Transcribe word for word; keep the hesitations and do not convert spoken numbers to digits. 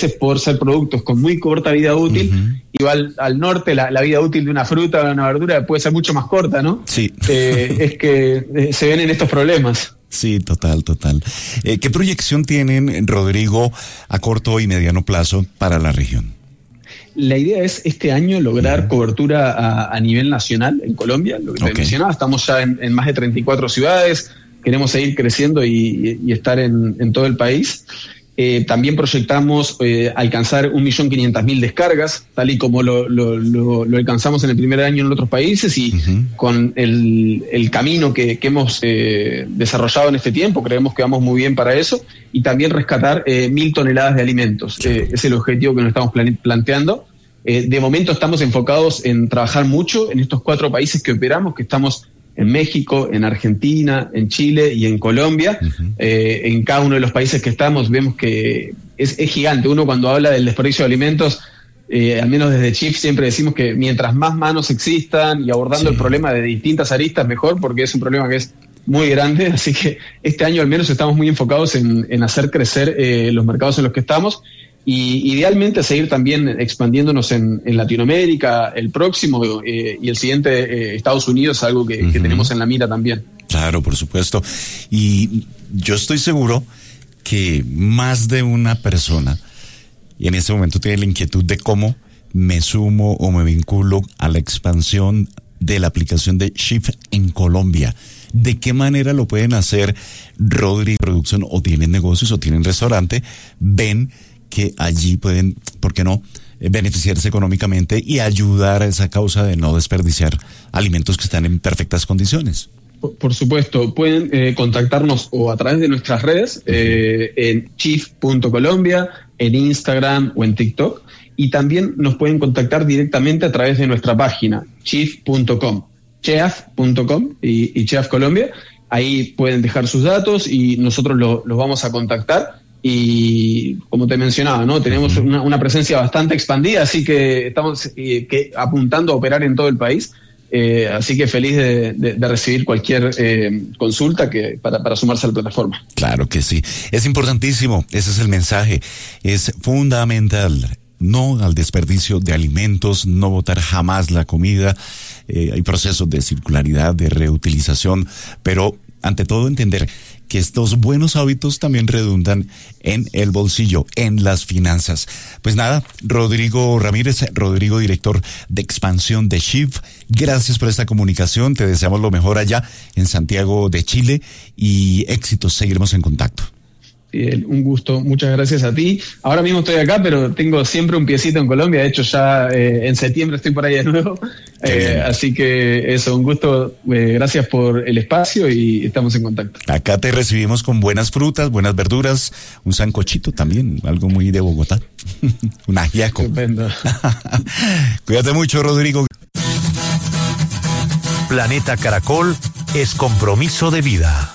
veces por ser productos con muy corta vida útil, uh-huh. igual al norte la, la vida útil de una fruta o de una verdura puede ser mucho más corta, ¿no? Sí. Eh, es que eh, se ven en estos problemas. Sí, total, total. Eh, ¿Qué proyección tienen, Rodrigo, a corto y mediano plazo para la región? La idea es este año lograr uh-huh. cobertura a, a nivel nacional en Colombia, lo que te okay. mencionaba, estamos ya en, en más de treinta y cuatro ciudades, queremos seguir creciendo y, y estar en, en todo el país. Eh, también proyectamos eh, alcanzar un millón quinientas mil descargas, tal y como lo, lo, lo, lo alcanzamos en el primer año en otros países y uh-huh. con el, el camino que, que hemos eh, desarrollado en este tiempo, creemos que vamos muy bien para eso, y también rescatar eh, mil toneladas de alimentos. Eh, es el objetivo que nos estamos plan- planteando. Eh, de momento estamos enfocados en trabajar mucho en estos cuatro países que operamos, que estamos en México, en Argentina, en Chile y en Colombia. Uh-huh. Eh, en cada uno de los países que estamos vemos que es, es gigante. Uno cuando habla del desperdicio de alimentos, eh, al menos desde Chief siempre decimos que mientras más manos existan y abordando sí. el problema de distintas aristas mejor, porque es un problema que es muy grande. Así que este año al menos estamos muy enfocados en, en hacer crecer eh, los mercados en los que estamos. Y idealmente seguir también expandiéndonos en, en Latinoamérica, el próximo eh, y el siguiente, eh, Estados Unidos, algo que, uh-huh. que tenemos en la mira también. Claro, por supuesto. Y yo estoy seguro que más de una persona y en este momento tiene la inquietud de cómo me sumo o me vinculo a la expansión de la aplicación de Chief en Colombia. ¿De qué manera lo pueden hacer, Rodrigo Production? O tienen negocios o tienen restaurante, ven que allí pueden, ¿por qué no?, beneficiarse económicamente y ayudar a esa causa de no desperdiciar alimentos que están en perfectas condiciones. Por, por supuesto, pueden eh, contactarnos o a través de nuestras redes, eh, en chief punto colombia, en Instagram o en TikTok, y también nos pueden contactar directamente a través de nuestra página, chief punto com, chef punto com y, y Chef Colombia. Ahí pueden dejar sus datos y nosotros lo, los vamos a contactar. Y como te mencionaba, ¿no? Tenemos una, una presencia bastante expandida, así que estamos eh, que, apuntando a operar en todo el país. Eh, así que feliz de, de, de recibir cualquier eh, consulta que para, para sumarse a la plataforma. Claro que sí. Es importantísimo. Ese es el mensaje. Es fundamental. No al desperdicio de alimentos, no botar jamás la comida. Eh, hay procesos de circularidad, de reutilización, pero ante todo entender que estos buenos hábitos también redundan en el bolsillo, en las finanzas. Pues nada, Rodrigo Ramírez, Rodrigo, director de expansión de Chief, gracias por esta comunicación, te deseamos lo mejor allá en Santiago de Chile y éxitos, seguiremos en contacto. Un gusto, muchas gracias a ti. Ahora mismo estoy acá, pero tengo siempre un piecito en Colombia. De hecho, ya eh, en septiembre estoy por ahí de nuevo. Eh, así que eso, un gusto. Eh, gracias por el espacio y estamos en contacto. Acá te recibimos con buenas frutas, buenas verduras, un sancochito también, algo muy de Bogotá. Un ajiaco. Estupendo. Cuídate mucho, Rodrigo. Planeta Caracol es compromiso de vida.